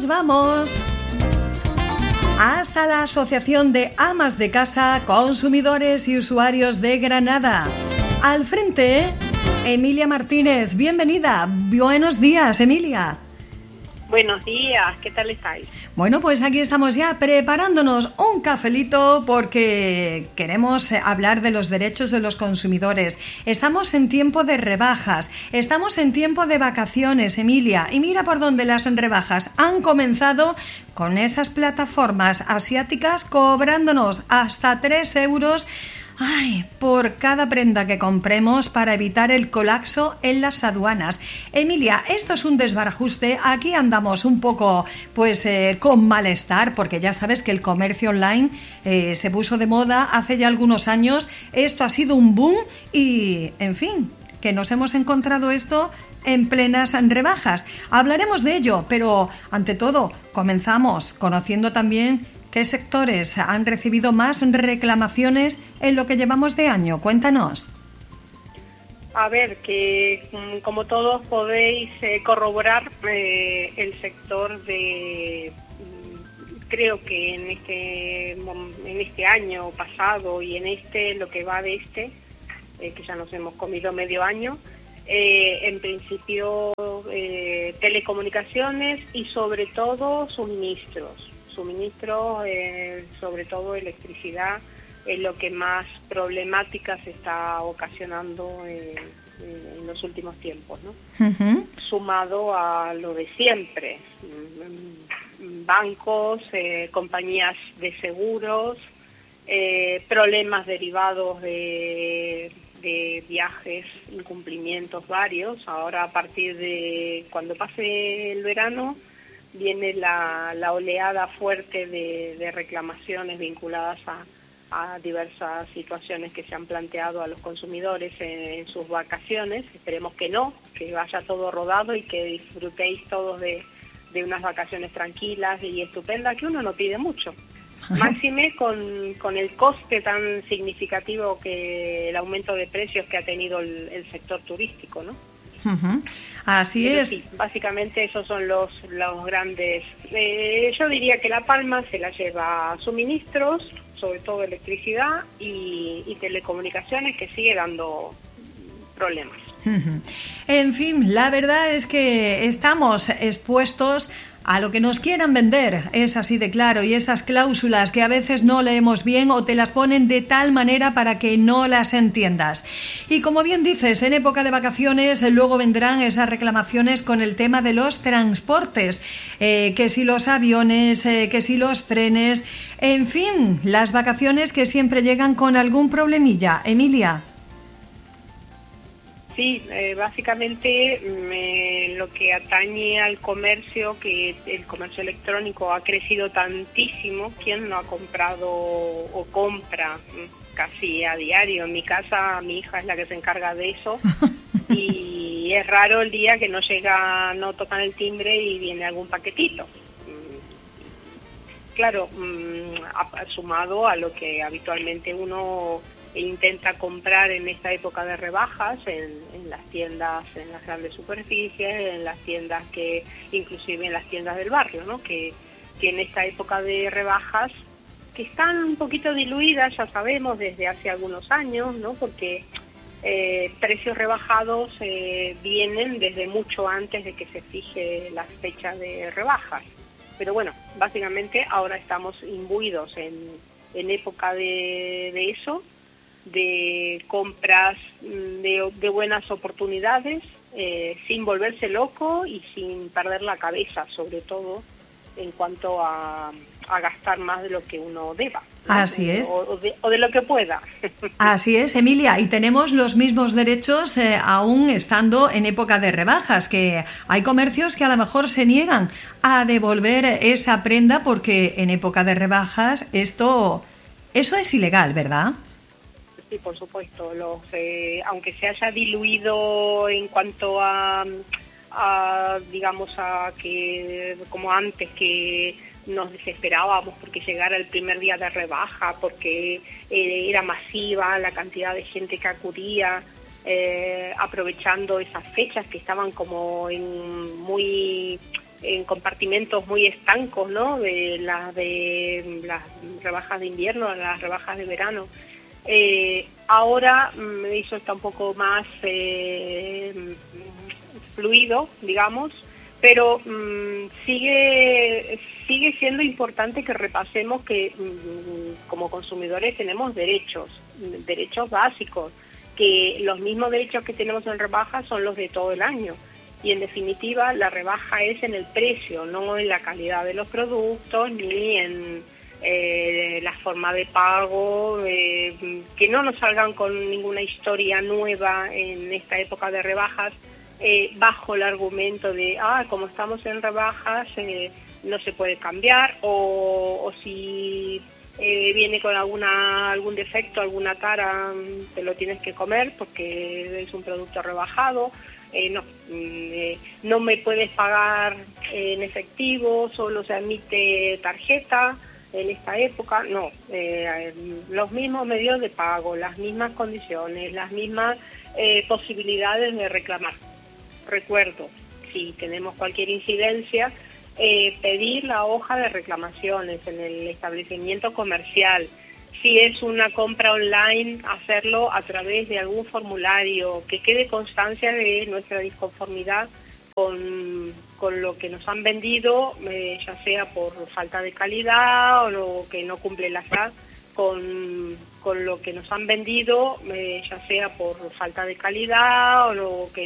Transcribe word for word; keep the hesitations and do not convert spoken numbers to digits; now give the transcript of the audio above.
vamos hasta la Asociación de Amas de Casa, Consumidores y Usuarios de Granada. Al frente, Emilia Martínez. Bienvenida. Buenos días, Emilia. Buenos días, ¿qué tal estáis? Bueno, pues aquí estamos ya preparándonos un cafelito porque queremos hablar de los derechos de los consumidores. Estamos en tiempo de rebajas, estamos en tiempo de vacaciones, Emilia, y mira por dónde las rebajas han comenzado con esas plataformas asiáticas cobrándonos hasta tres euros. Ay, por cada prenda que compremos para evitar el colapso en las aduanas. Emilia, esto es un desbarajuste. Aquí andamos un poco, pues, eh, con malestar, porque ya sabes que el comercio online eh, se puso de moda hace ya algunos años. Esto ha sido un boom y, en fin, que nos hemos encontrado esto en plenas rebajas. Hablaremos de ello, pero, ante todo, comenzamos conociendo también ¿qué sectores han recibido más reclamaciones en lo que llevamos de año? Cuéntanos. A ver, que como todos podéis eh, corroborar, eh, el sector de, creo que en este, en este año pasado y en este, lo que va de este, eh, que ya nos hemos comido medio año, eh, en principio eh, telecomunicaciones y sobre todo suministros. Suministros, eh, sobre todo electricidad, es lo que más problemáticas está ocasionando eh, en los últimos tiempos, ¿no? Uh-huh. Sumado a lo de siempre, bancos, eh, compañías de seguros, eh, problemas derivados de, de viajes, incumplimientos varios. Ahora, a partir de cuando pase el verano, viene la, la oleada fuerte de, de reclamaciones vinculadas a, a diversas situaciones que se han planteado a los consumidores en, en sus vacaciones. Esperemos que no, que vaya todo rodado y que disfrutéis todos de, de unas vacaciones tranquilas y estupendas, que uno no pide mucho. Máxime con, con el coste tan significativo que el aumento de precios que ha tenido el, el sector turístico, ¿no? Uh-huh. Así Pero es. Sí, básicamente esos son los, los grandes. Eh, yo diría que La Palma se la lleva suministros, sobre todo electricidad y, y telecomunicaciones, que sigue dando problemas. Uh-huh. En fin, la verdad es que estamos expuestos a lo que nos quieran vender, es así de claro, y esas cláusulas que a veces no leemos bien o te las ponen de tal manera para que no las entiendas. Y como bien dices, en época de vacaciones luego vendrán esas reclamaciones con el tema de los transportes, eh, que si los aviones, eh, que si los trenes, en fin, las vacaciones que siempre llegan con algún problemilla. Emilia. Sí, eh, básicamente me, lo que atañe al comercio, que el comercio electrónico ha crecido tantísimo. ¿Quién no ha comprado o compra casi a diario? En mi casa mi hija es la que se encarga de eso y es raro el día que no llega, no tocan el timbre y viene algún paquetito. Claro, sumado a lo que habitualmente uno intenta comprar en esta época de rebajas en, en las tiendas, en las grandes superficies, en las tiendas que, inclusive en las tiendas del barrio, ¿no? Que, que en esta época de rebajas, que están un poquito diluidas, ya sabemos, desde hace algunos años, ¿no? Porque eh, precios rebajados eh, vienen desde mucho antes de que se fije la fecha de rebajas. Pero bueno, básicamente ahora estamos imbuidos en, en época de, de eso, de compras de, de buenas oportunidades, eh, sin volverse loco y sin perder la cabeza, sobre todo en cuanto a, a gastar más de lo que uno deba, ¿no? Así es. O, o, de, o de lo que pueda. Así es, Emilia, y tenemos los mismos derechos eh, aún estando en época de rebajas, que hay comercios que a lo mejor se niegan a devolver esa prenda porque en época de rebajas esto, eso es ilegal, ¿verdad? Sí, por supuesto. Los, eh, aunque se haya diluido en cuanto a, a, digamos, a que como antes que nos desesperábamos porque llegara el primer día de rebaja, porque eh, era masiva la cantidad de gente que acudía, eh, aprovechando esas fechas que estaban como en muy en compartimentos muy estancos, ¿no? De las de las rebajas de invierno, las rebajas de verano. Eh, ahora mm, eso está un poco más eh, fluido, digamos, pero mmm, sigue sigue siendo importante que repasemos que mmm, como consumidores tenemos derechos, derechos básicos, que los mismos derechos que tenemos en rebaja son los de todo el año. Y en definitiva la rebaja es en el precio, no en la calidad de los productos ni en eh, la forma de pago, eh, que no nos salgan con ninguna historia nueva en esta época de rebajas eh, bajo el argumento de, ah, como estamos en rebajas eh, no se puede cambiar, o, o si eh, viene con alguna algún defecto, alguna tara, te lo tienes que comer porque es un producto rebajado. Eh, no, eh, no me puedes pagar en efectivo, solo se admite tarjeta en esta época. No, eh, los mismos medios de pago, las mismas condiciones, las mismas eh, posibilidades de reclamar. Recuerdo, si tenemos cualquier incidencia, eh, pedir la hoja de reclamaciones en el establecimiento comercial. Si es una compra online, hacerlo a través de algún formulario, que quede constancia de nuestra disconformidad con, con lo que nos han vendido, eh, ya sea por falta de calidad o lo que no cumple la edad, con, con lo que nos han vendido, eh, ya sea por falta de calidad o lo que